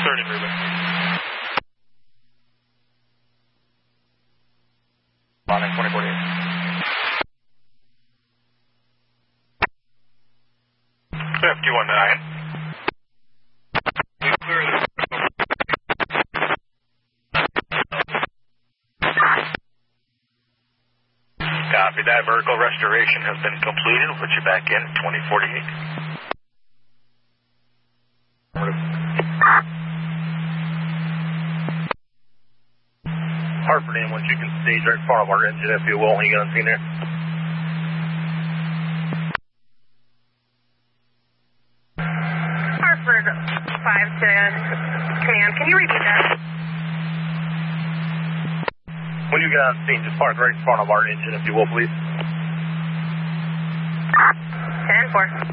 Starting movement. Bonnet 2048. 519. We clear the... Copy that. Vertical restoration has been completed. We'll put you back in 2048. Hartford in, once you can stage right in front of our engine, if you will. You got seen there? Hartford 510. Command, can you repeat that? When you get on scene, just park right in front of our engine, if you will, please. 10-4.